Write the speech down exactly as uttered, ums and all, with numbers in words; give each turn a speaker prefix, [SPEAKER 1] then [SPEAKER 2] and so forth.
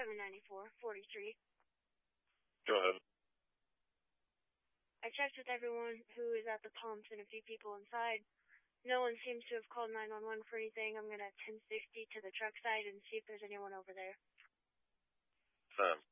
[SPEAKER 1] seven ninety-four forty-three.
[SPEAKER 2] Go ahead.
[SPEAKER 1] I checked with everyone who is at the pumps and a few people inside. No one seems to have called nine one one for anything. I'm going to ten sixty to the truck side and see if there's anyone over there.
[SPEAKER 2] Sam.